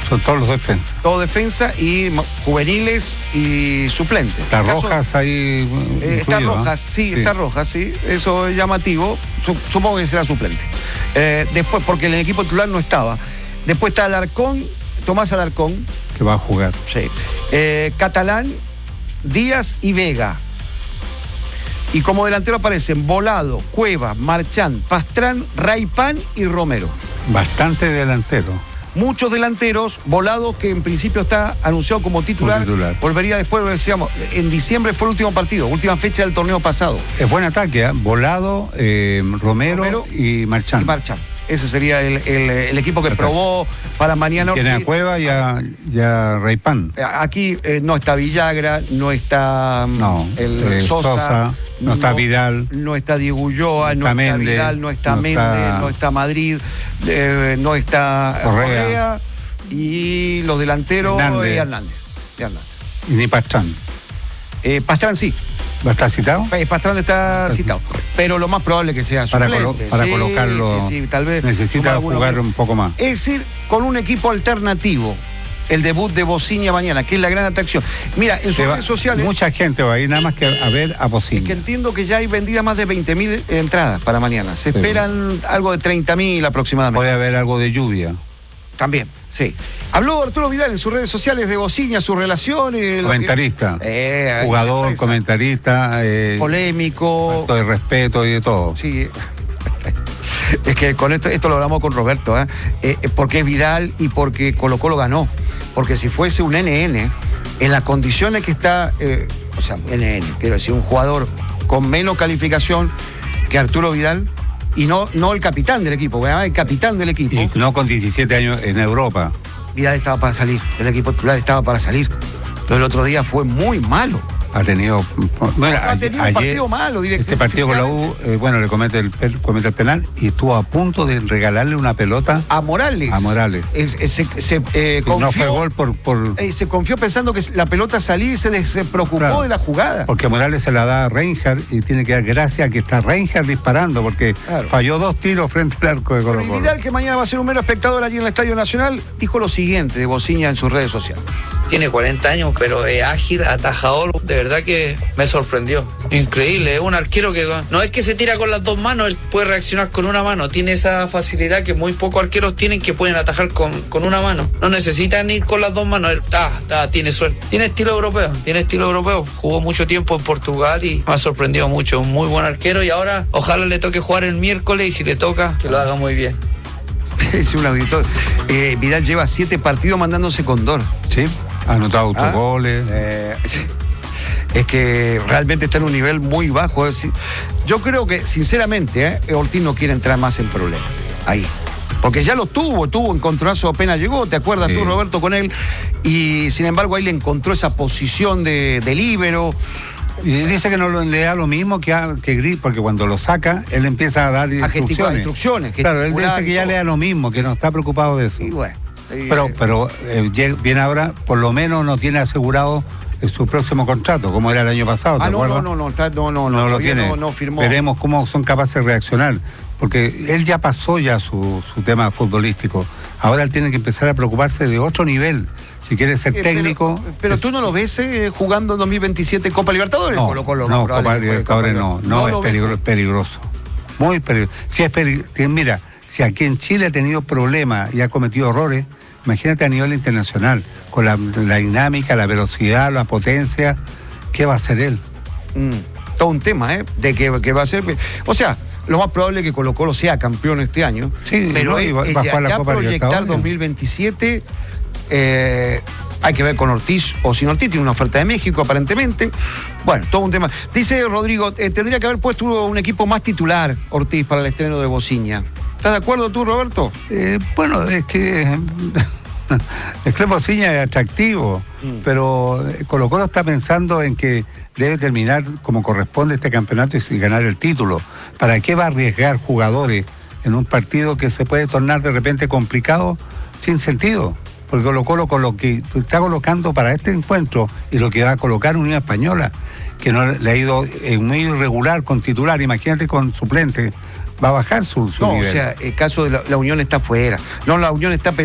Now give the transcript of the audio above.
Son todos los defensas. Todo defensa y juveniles y suplentes. Está Rojas ahí está Rojas, sí, está Rojas, sí. Eso es llamativo. Supongo que será suplente. Después, porque en el equipo titular no estaba. Después está Alarcón, Tomás Alarcón. Que va a jugar. Sí. Catalán, Díaz y Vega. Y como delantero aparecen Volado, Cueva, Marchán, Pastrán, Raipán y Romero. Bastante delantero. Muchos delanteros, Volado, que en principio está anunciado como titular. Volvería después, decíamos, en diciembre fue el último partido, última fecha del torneo pasado. Es buen ataque, ¿eh? Volado, Romero y Marchán. Ese sería el equipo que probó para mañana. Tiene a Cueva y a Raipán. Aquí no está Villagra, no está Sosa, no está Vidal. No está Diego Ulloa, no está Vidal, no está Méndez, no está Madrid, no está Correa y los delanteros Hernández. Y ni Pastrán. Pastrán sí. ¿Va a estar citado? Pastrán está citado, pero lo más probable es que sea suplente. Para colocarlo, tal vez necesita jugar un poco más. Es decir, con un equipo alternativo, el debut de Bociña mañana, que es la gran atracción. Mira, en sus redes sociales... Mucha gente va a ir nada más que a ver a Bociña. Es que entiendo que ya hay vendidas más de 20.000 entradas para mañana. Se esperan algo de 30.000 aproximadamente. Puede haber algo de lluvia. También, sí. Habló Arturo Vidal en sus redes sociales de Bociña, su relación. Comentarista. Jugador, comentarista. Polémico. De respeto y de todo. Sí. Es que con esto lo hablamos con Roberto, porque es Vidal y porque Colo-Colo ganó. Porque si fuese un NN, en las condiciones que está, NN, quiero decir, un jugador con menos calificación que Arturo Vidal, y no el capitán del equipo, el capitán del equipo. Y no con 17 años en Europa. Vidal estaba para salir, el equipo titular estaba para salir. Lo del otro día fue muy malo. Ha tenido un partido malo, este partido con la U, le comete el penal y estuvo a punto de regalarle una pelota a Morales. No fue gol por... se confió pensando que la pelota salía y se preocupó de la jugada. Porque Morales se la da a Reinhardt y tiene que dar gracias a que está Reinhardt disparando, porque falló 2 tiros frente al arco de Colo-Colo. Y Vidal, que mañana va a ser un mero espectador allí en el Estadio Nacional, dijo lo siguiente de Bociña en sus redes sociales. Tiene 40 años, pero es ágil, atajador. De verdad que me sorprendió. Increíble, es un arquero que no es que se tira con las 2 manos, él puede reaccionar con una mano. Tiene esa facilidad que muy pocos arqueros tienen, que pueden atajar con una mano. No necesitan ir con las 2 manos. Él tiene suerte. Tiene estilo europeo. Jugó mucho tiempo en Portugal y me ha sorprendido mucho. Un muy buen arquero y ahora ojalá le toque jugar el miércoles y si le toca, que lo haga muy bien. Es un auditor. Vidal lleva 7 partidos mandándose cóndor. Sí. Ha anotado autogoles. Es que realmente está en un nivel muy bajo. Yo creo que, sinceramente, Ortiz no quiere entrar más en problemas. Ahí. Porque ya lo tuvo encontronazo apenas llegó, ¿te acuerdas tú, Roberto, con él? Y sin embargo ahí le encontró esa posición de líbero. Y dice que no le da lo mismo que Gris, porque cuando lo saca, él empieza a dar instrucciones. Claro, él dice que ya le da lo mismo, que no está preocupado de eso. Y bueno. Pero viene ahora, por lo menos no tiene asegurado su próximo contrato, como era el año pasado. ¿Te acuerdas? No lo tiene. No firmó. Veremos cómo son capaces de reaccionar, porque él ya pasó su tema futbolístico. Ahora él tiene que empezar a preocuparse de otro nivel. Si quiere ser técnico... Pero tú no lo ves jugando en 2027 Copa Libertadores. No, Copa Libertadores no es peligroso. Muy peligroso. Mira, si aquí en Chile ha tenido problemas y ha cometido errores, imagínate a nivel internacional, con la dinámica, la velocidad, la potencia, ¿qué va a hacer él? Todo un tema, de que va a ser... O sea, lo más probable es que Colo-Colo sea campeón este año, pero ya proyectar 2027... hay que ver con Ortiz o sin Ortiz, tiene una oferta de México aparentemente. Bueno, todo un tema. Dice Rodrigo, tendría que haber puesto un equipo más titular Ortiz para el estreno de Bociña. ¿Estás de acuerdo tú, Roberto? Bueno, es que Bociña es atractivo, pero Colo-Colo está pensando en que debe terminar como corresponde este campeonato y ganar el título. ¿Para qué va a arriesgar jugadores en un partido que se puede tornar de repente complicado sin sentido? Porque Colo-Colo, con lo que está colocando para este encuentro y lo que va a colocar Unión Española, que no le ha ido muy irregular con titular, imagínate con suplente, va a bajar su nivel. O sea, el caso de la Unión está fuera. No, la Unión está